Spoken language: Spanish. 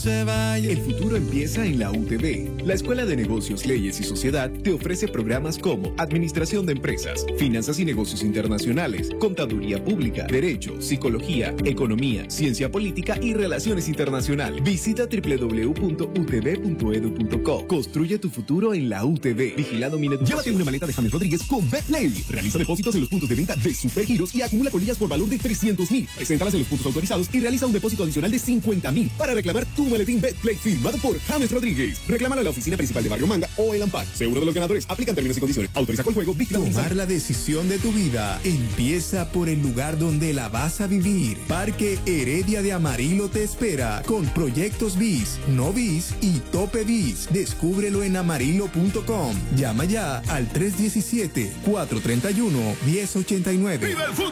se vaya. El futuro empieza en la UTV. La Escuela de Negocios, Leyes y Sociedad te ofrece programas como Administración de Empresas, Finanzas y Negocios Internacionales, Contaduría Pública, Derecho, Psicología, Economía, Ciencia Política y Relaciones Internacionales. Visita www.utv.edu.co. Construye tu futuro en la UTV. Vigilado Mineducación. Llévate una maleta de James Rodríguez con BetPlay. Realiza depósitos en los puntos de venta de Supergiros y acumula colillas por valor de 300,000. Preséntalas en los puntos autorizados y realiza un depósito adicional de 50,000 para reclamar tu maletín BetPlay firmado por James Rodríguez. Reclámalo en la oficina principal de Barrio Manga o el Ampar. Seguro de los ganadores. Aplican términos y condiciones. Autoriza con juego. Tomar la decisión de tu vida empieza por el lugar donde la vas a vivir. Parque Heredia de Amarillo te espera con proyectos BIS, no BIS y tope BIS. Descúbrelo en amarillo.com. Llama ya al 317-431-1089. ¡Viva el fútbol!